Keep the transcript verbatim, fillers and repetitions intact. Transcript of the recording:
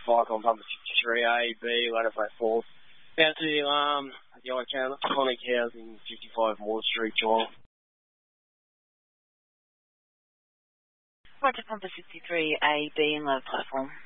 Fike on Pumper fifty-three A, B, ladder plate fourth. Out to the alarm at the Iconic Housing, fifty-five Moore Street, Geelong. Roger, Pumper fifty-three A, B, and ladder platform.